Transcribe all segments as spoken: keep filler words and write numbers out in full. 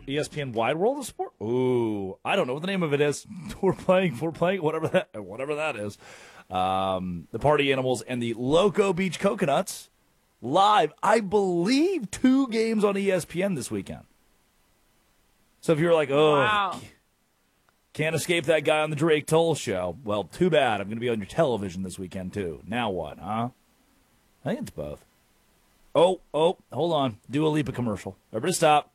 E S P N Wide World of Sport? Ooh, I don't know what the name of it is. We're playing, we're playing whatever that, whatever that is. Um, the Party Animals and the Loco Beach Coconuts live. I believe two games on E S P N this weekend. So if you're like, oh, wow. can't escape that guy on the Drake Toll show, well, too bad. I'm going to be on your television this weekend too. Now what, huh? I think it's both. Oh, oh, hold on. Dua Lipa commercial. Everybody stop.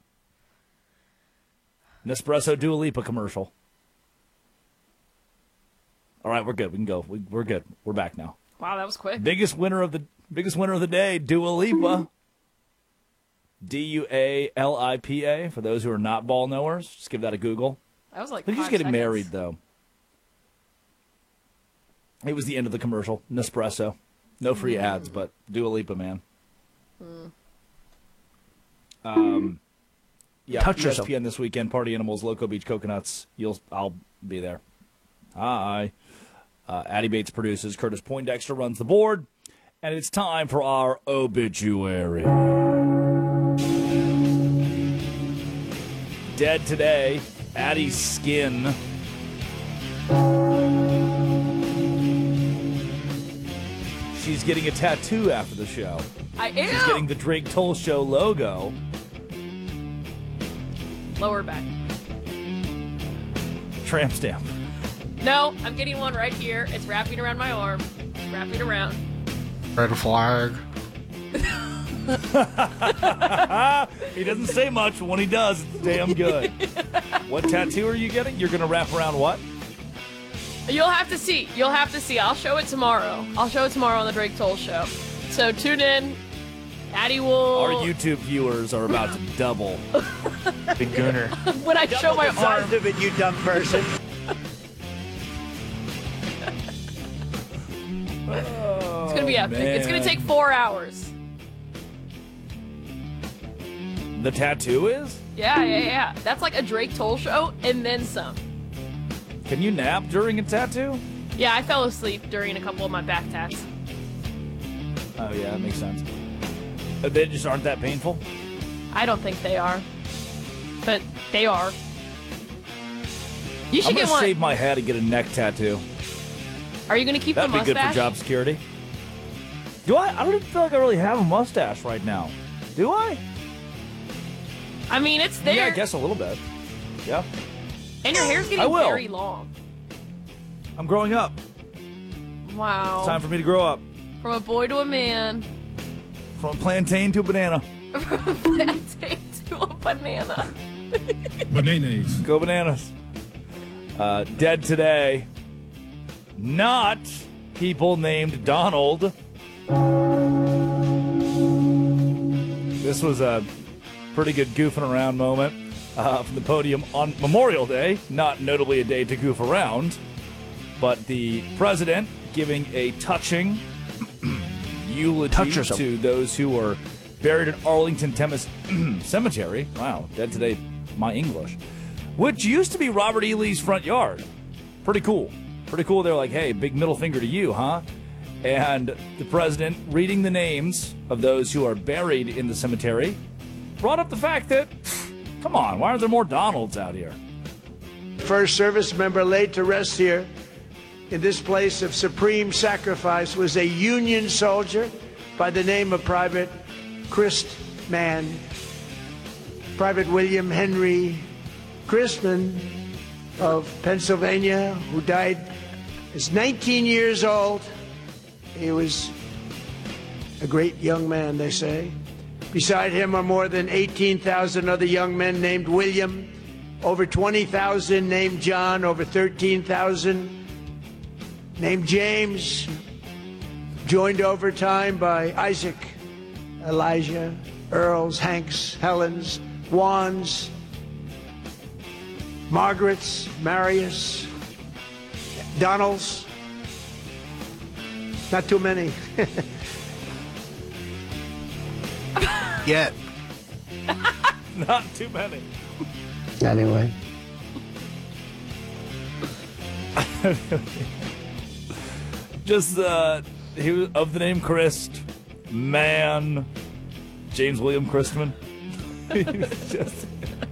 Nespresso Dua Lipa commercial. All right, we're good. We can go. We, we're good. We're back now. Wow, that was quick. Biggest winner of the biggest winner of the day, Dua Lipa. D U A L I P A. For those who are not ball knowers, just give that a Google. That was like. I think five she's getting seconds. married though. It was the end of the commercial. Nespresso. No free Mm. ads, but Dua Lipa, man. Mm. Um, yeah, Touch E S yourself. P N this weekend. Party Animals, Loco Beach Coconuts. You'll, I'll be there. Hi. Uh, Addie Bates produces. Curtis Poindexter runs the board, and it's time for our obituary. Dead today, Addie's skin. She's getting a tattoo after the show. I am. She's getting the Drake Toll Show logo. Lower back. Tramp stamp. No, I'm getting one right here. It's wrapping around my arm. Wrapping around. Red flag. He doesn't say much, but when he does, it's damn good. What tattoo are you getting? You're going to wrap around what? You'll have to see. You'll have to see. I'll show it tomorrow. I'll show it tomorrow on the Drake Toll Show. So tune in. Addie will. Our YouTube viewers are about to double. Big gooner. When I show my arm. Size of it, you dumb person. It's gonna be epic. It's gonna man. take four hours. The tattoo is? Yeah, yeah, yeah. That's like a Drake Toll Show and then some. Can you nap during a tattoo? Yeah, I fell asleep during a couple of my back tats. Oh, yeah, that makes sense. But they just aren't that painful? I don't think they are, but they are. You should I'm going get to one. shave my head and get a neck tattoo. Are you gonna keep That'd the be good mustache? for job security. Do I? I don't even feel like I really have a mustache right now. Do I? I mean, it's there. Yeah, I guess a little bit. Yeah. And your hair's I getting will. very long. I'm growing up. Wow. It's time for me to grow up. From a boy to a man. From a plantain to a banana. From a plantain to a banana. Bananas. Go bananas. Uh, dead today. Not people named Donald. This was a pretty good goofing around moment uh, from the podium on Memorial Day. Not notably a day to goof around, but the president giving a touching eulogy Touch yourself. to those who were buried in Arlington Temis Cemetery. Wow, dead today, my English. Which used to be Robert E. Lee's front yard. Pretty cool. Pretty cool. They're like, hey, big middle finger to you, huh? And the president, reading the names of those who are buried in the cemetery, brought up the fact that, come on, why aren't there more Donalds out here? First service member laid to rest here in this place of supreme sacrifice was a Union soldier by the name of Private Christman. Private William Henry Christman of Pennsylvania, who died as nineteen years old. He was a great young man, they say. Beside him are more than eighteen thousand other young men named William, over twenty thousand named John, over thirteen thousand named James, joined over time by Isaac, Elijah, Earls, Hanks, Helens, Wands, Margarets, Marius, Donalds. Not too many. Yet. Not too many. Anyway. Just, uh, he was of the name Christ, man, James William Christman. He was just,